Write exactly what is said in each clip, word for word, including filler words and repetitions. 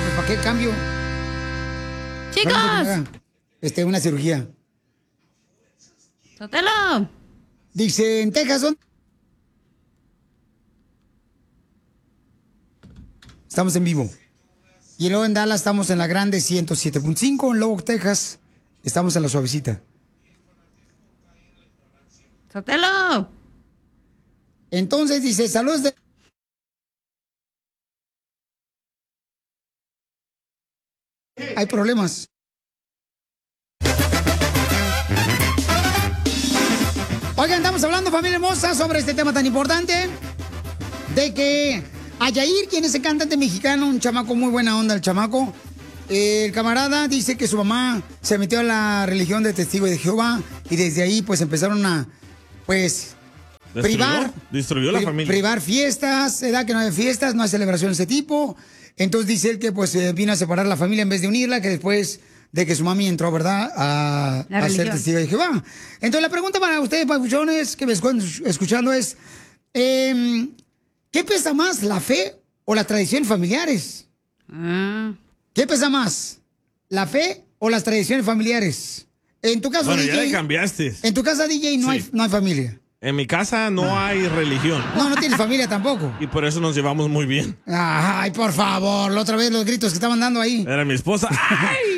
pues ¿para qué cambio? ¡Chicos! Este, una cirugía. ¡Sotelo! Dice, en Texas son... Estamos en vivo. Y luego en Dallas estamos en la grande ciento siete punto cinco. En Lubbock, Texas, estamos en la suavecita. ¡Sotelo! Entonces dice, saludos de... Hay problemas. Oigan, estamos hablando, familia hermosa, sobre este tema tan importante de que a Yair, quien es el cantante mexicano, un chamaco muy buena onda, el chamaco, eh, el camarada dice que su mamá se metió a la religión de Testigo de Jehová y desde ahí pues empezaron a, pues... ¿Destruyó? Privar, Destruyó la pri- familia. privar fiestas, ¿verdad? Que no hay fiestas, no hay celebración de ese tipo. Entonces dice él que pues eh, vino a separar la familia en vez de unirla, que después de que su mami entró, ¿verdad? A, La a ser religión. testigo de Jehová. Entonces la pregunta para ustedes, papuchones, que me escu- escuchando es, eh, ¿qué pesa más, la fe o las tradiciones familiares? Ah. ¿Qué pesa más, la fe o las tradiciones familiares? En tu caso, Bueno, D J, ya le cambiaste. en tu casa, D J, no, Sí. hay, no hay familia. En mi casa no hay religión. No, no tienes familia tampoco. Y por eso nos llevamos muy bien. Ay, por favor, la otra vez los gritos que estaban dando ahí. Era mi esposa. ¡Ay!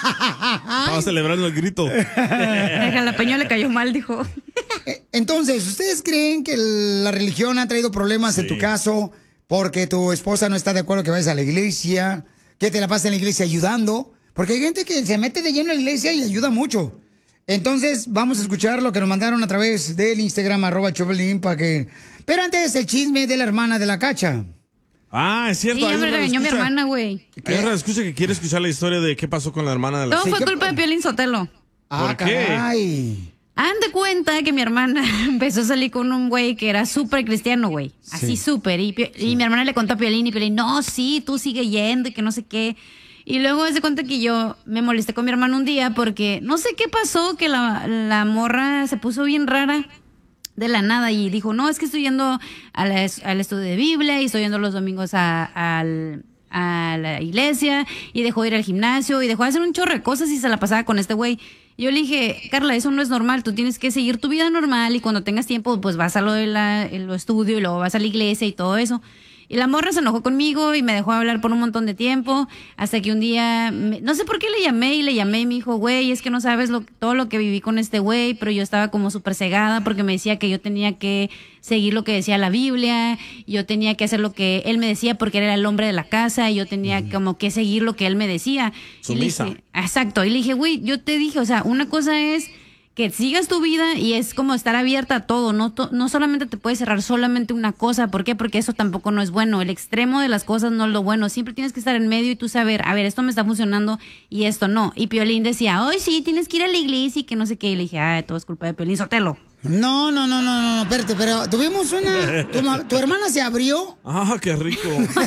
Estaba celebrando el grito. El jalapeño le cayó mal, dijo. Entonces, ¿ustedes creen que la religión ha traído problemas en Sí. tu caso porque tu esposa no está de acuerdo que vayas a la iglesia, que te la pases en la iglesia ayudando? Porque hay gente que se mete de lleno en la iglesia y ayuda mucho. Entonces, vamos a escuchar lo que nos mandaron a través del Instagram, arroba Chovelín, para que... Pero antes, el chisme de la hermana de la Cacha. Ah, es Sí, cierto. ya hay me una regañó mi escucha- hermana, güey. Hay una escucha que quiere escuchar la historia de qué pasó con la hermana de la... Todo Sí, fue ¿qué- culpa de Piolín Sotelo. Ah, ¿Por qué? caray. Hagan de cuenta que mi hermana empezó a salir con un güey que era súper cristiano, güey. Sí. Así súper. Y, Pio- y mi hermana le contó a Piolín y Piolín, no, sí, tú sigue yendo y que no sé qué. Y luego se cuenta que yo me molesté con mi hermano un día porque no sé qué pasó, que la, la morra se puso bien rara de la nada y dijo, no, es que estoy yendo a la es- al estudio de Biblia y estoy yendo los domingos a, al- a la iglesia y dejó de ir al gimnasio y dejó de hacer un chorro de cosas y se la pasaba con este güey. Yo le dije, Carla, eso no es normal, tú tienes que seguir tu vida normal y cuando tengas tiempo pues vas a lo de la, el estudio y luego vas a la iglesia y todo eso. Y la morra se enojó conmigo y me dejó hablar por un montón de tiempo, hasta que un día, me- no sé por qué le llamé y le llamé y me dijo, güey, es que no sabes lo, todo lo que viví con este güey, pero yo estaba como súper cegada porque me decía que yo tenía que seguir lo que decía la Biblia, yo tenía que hacer lo que él me decía porque él era el hombre de la casa y yo tenía como que seguir lo que él me decía. Y le Sumisa. dije, exacto, y le dije, güey, yo te dije, o sea, una cosa es que sigas tu vida y es como estar abierta a todo, no, to- no solamente te puedes cerrar solamente una cosa, ¿por qué? Porque eso tampoco no es bueno, el extremo de las cosas no es lo bueno, siempre tienes que estar en medio y tú saber, a ver, esto me está funcionando y esto no. Y Piolín decía, hoy sí, tienes que ir a la iglesia y que no sé qué, y le dije, ah, todo es culpa de Piolín Sotelo. No, no, no, no, no, no, espérate, pero tuvimos una... Tu, ma- tu hermana se abrió. Ah, qué rico.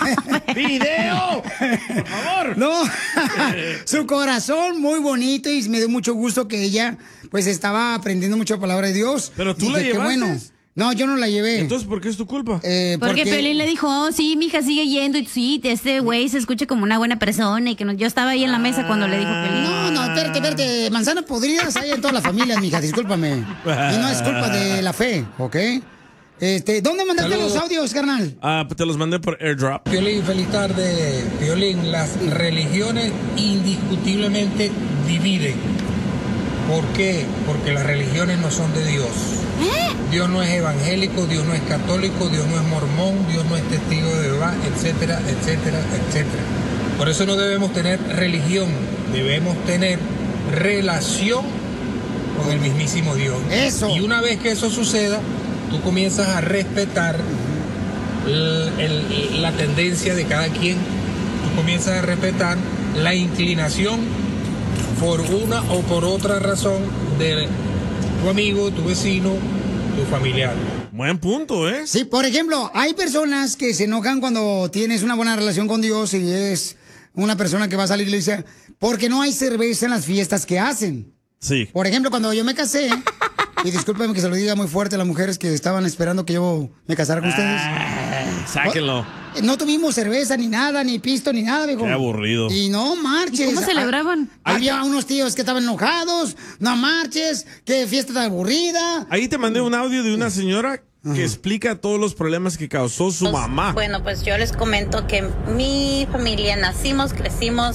¡Video! ¡Por favor! No, su corazón muy bonito y me dio mucho gusto que ella pues estaba aprendiendo mucho la palabra de Dios. Pero tú Dije, la qué llevaste. bueno. No, yo no la llevé. Entonces, ¿por qué es tu culpa? Eh, Porque Piolín le dijo, oh, sí, mija, sigue yendo y sí, este güey se escucha como una buena persona y que no, yo estaba ahí en la mesa cuando le dijo Piolín. No, no, espérate, espérate. Manzanas podridas hay en todas las familias, mija, discúlpame. Y no es culpa de la fe, ¿ok? Este, ¿dónde mandaste Saludos. los audios, carnal? Ah, te los mandé por airdrop. Piolín, feliz tarde. Piolín, las religiones indiscutiblemente dividen. ¿Por qué? Porque las religiones no son de Dios. Dios no es evangélico, Dios no es católico, Dios no es mormón, Dios no es testigo de Jehová, etcétera, etcétera, etcétera. Por eso no debemos tener religión, debemos tener relación con el mismísimo Dios. Eso. Y una vez que eso suceda, tú comienzas a respetar el- el- la tendencia de cada quien, tú comienzas a respetar la inclinación por una o por otra razón de tu amigo, tu vecino, tu familiar. Buen punto, ¿eh? Sí, por ejemplo, hay personas que se enojan cuando tienes una buena relación con Dios y es una persona que va a la iglesia porque no hay cerveza en las fiestas que hacen. Sí. Por ejemplo, cuando yo me casé, y discúlpenme que se lo diga muy fuerte a las mujeres que estaban esperando que yo me casara con ustedes. Ah, sáquenlo. no tuvimos cerveza ni nada, ni pisto ni nada, viejo. Qué aburrido. Y no marches. ¿Y cómo celebraban? Había unos tíos que estaban enojados, no marches, qué fiesta tan aburrida. Ahí te mandé un audio de una señora que explica todos los problemas que causó su mamá. Bueno, pues yo les comento que mi familia nacimos, crecimos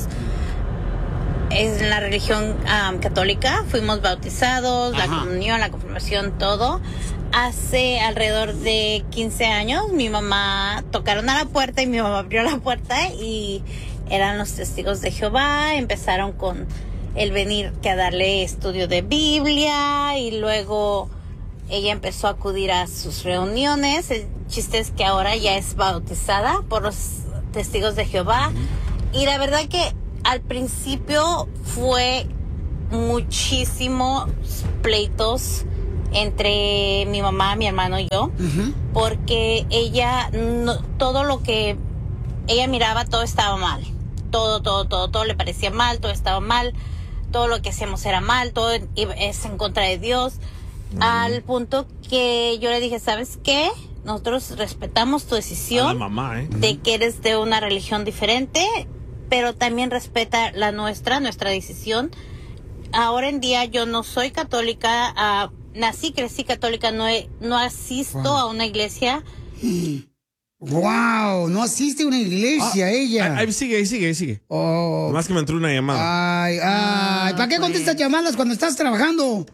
en la religión um, católica, fuimos bautizados, Ajá. la comunión, la confirmación, todo. Hace alrededor de quince años mi mamá tocaron a la puerta y mi mamá abrió la puerta y eran los testigos de Jehová. Empezaron con el venir que a darle estudio de Biblia y luego ella empezó a acudir a sus reuniones. El chiste es que ahora ya es bautizada por los testigos de Jehová. Y la verdad que al principio fue muchísimos pleitos entre mi mamá, mi hermano y yo, uh-huh. porque ella, no, todo lo que ella miraba, todo estaba mal. Todo, todo, todo, todo le parecía mal, todo estaba mal, todo lo que hacíamos era mal, todo es en contra de Dios. Uh-huh. Al punto que yo le dije, ¿sabes qué? Nosotros respetamos tu decisión a la mamá, ¿eh? de que eres de una religión diferente, pero también respeta la nuestra, nuestra decisión. Ahora en día yo no soy católica, uh, nací, crecí católica, no, he, no asisto wow. a una iglesia. ¡Wow! No asiste a una iglesia, ah, ella. Ahí sigue, ahí sigue, ahí sigue. Oh. Más que me entró una llamada. Ay, ay. ¿Para qué contestas llamadas cuando estás trabajando?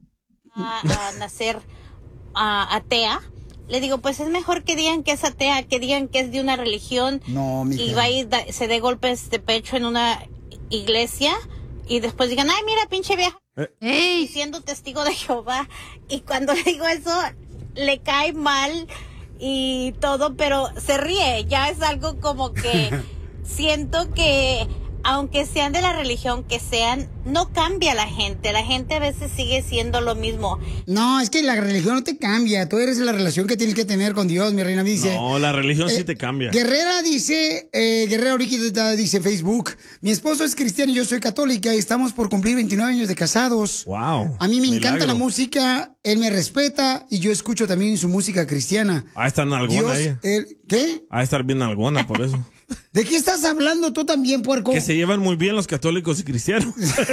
A, a nacer uh, atea. Le digo, pues es mejor que digan que es atea, que digan que es de una religión. No, mija. Y va y da, se dé golpes de pecho en una iglesia y después digan, ay, mira, pinche vieja. Hey. Siendo testigo de Jehová. Y cuando le digo eso, le cae mal y todo, pero se ríe. Ya es algo como que siento que aunque sean de la religión que sean, no cambia la gente. La gente a veces sigue siendo lo mismo. No, es que la religión no te cambia. Tú eres la relación que tienes que tener con Dios, mi reina. Dice. No, la religión eh, sí te cambia. Guerrera dice, eh, Guerrera Oriquita dice Facebook, mi esposo es cristiano y yo soy católica y estamos por cumplir veintinueve años de casados. Wow. A mí me milagro. encanta la música, él me respeta y yo escucho también su música cristiana. Ah, está en alguna ella. Él, ¿qué? Ah, estar bien alguna, por eso. ¿De qué estás hablando tú también, puerco? Que se llevan muy bien los católicos y cristianos.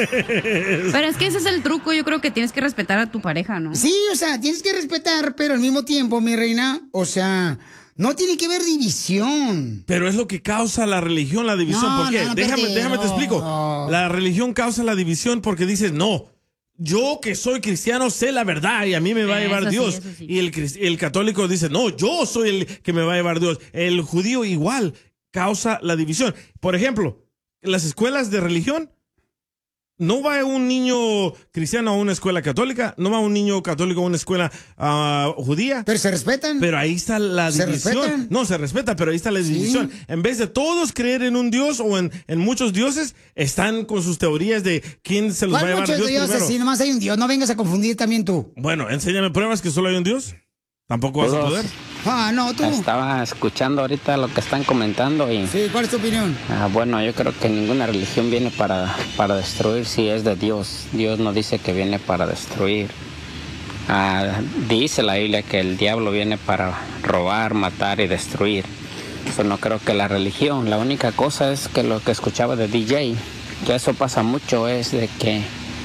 Pero es que ese es el truco, yo creo que tienes que respetar a tu pareja, ¿no? Sí, o sea, tienes que respetar, pero al mismo tiempo, mi reina, o sea, no tiene que haber división. Pero es lo que causa la religión, la división. No, ¿Por qué? no, déjame, espérate, déjame no, te explico. no. La religión causa la división porque dices, no, yo que soy cristiano sé la verdad y a mí me va a llevar Eso sí, Dios. eso sí. Y el, el católico dice, no, yo soy el que me va a llevar Dios. El judío igual causa la división. Por ejemplo, en las escuelas de religión, no va un niño cristiano a una escuela católica, no va un niño católico a una escuela uh, judía. Pero se respetan. Pero ahí está la ¿Se división. respetan? No, se respeta, pero ahí está la división. Sí. En vez de todos creer en un Dios o en, en muchos dioses, están con sus teorías de quién se los va a ¿Cuál llevar muchos Dios dioses? primero. Si nomás hay un Dios, no vengas a confundir también tú. Bueno, enséñame pruebas que solo hay un Dios. Tampoco vas a poder. Ah, no, tú. Estaba escuchando ahorita lo que están comentando y... Sí, ¿cuál es tu opinión? Ah, bueno, yo creo que ninguna religión viene para, para destruir si es de Dios. Dios no dice que viene para destruir. Ah, dice la Biblia que el diablo viene para robar, matar y destruir. Eso no creo que la religión. La única cosa es que lo que escuchaba de D J, que eso pasa mucho, es de que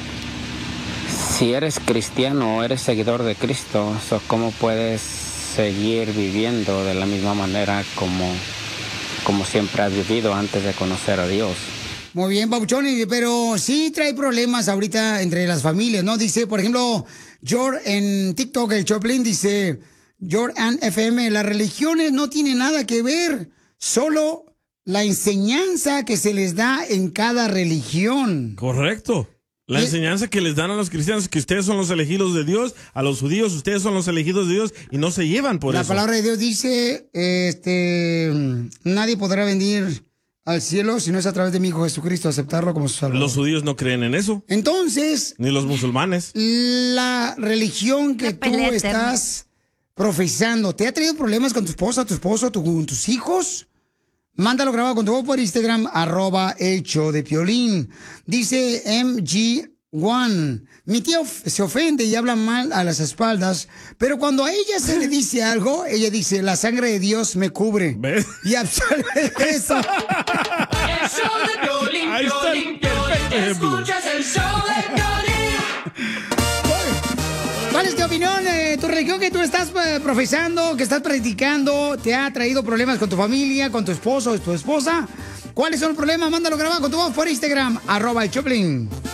si eres cristiano o eres seguidor de Cristo, so, ¿cómo puedes seguir viviendo de la misma manera como, como siempre has vivido antes de conocer a Dios? Muy bien, Pabuchón, pero sí trae problemas ahorita entre las familias, ¿no? Dice, por ejemplo, George en TikTok, el Choplin, dice, Jordan F M, las religiones no tienen nada que ver, solo la enseñanza que se les da en cada religión. Correcto. La enseñanza que les dan a los cristianos, que ustedes son los elegidos de Dios, a los judíos, ustedes son los elegidos de Dios, y no se llevan por la eso. La palabra de Dios dice, este, nadie podrá venir al cielo si no es a través de mi Hijo Jesucristo, aceptarlo como su Salvador. Los judíos no creen en eso. Entonces. Ni los musulmanes. La religión que tú estás profesando, ¿te ha traído problemas con tu esposa, tu esposo, tu, tus hijos? Mándalo grabado con tu voz por Instagram, arroba el show de Piolín. Dice M G Juan, mi tía of- se ofende y habla mal a las espaldas, pero cuando a ella se le dice algo, ella dice, la sangre de Dios me cubre. ¿Ves? Y absorbe eso. El show de Piolín, Ahí está el Piolín, perfecto Piolín. ejemplo. Escuchas el show de Piolín. ¿Cuál es tu opinión? Eh, ¿Tu religión que tú estás eh, profesando, que estás practicando, te ha traído problemas con tu familia, con tu esposo o tu esposa? ¿Cuáles son los problemas? Mándalo grabado con tu voz por Instagram, arroba el Choplin.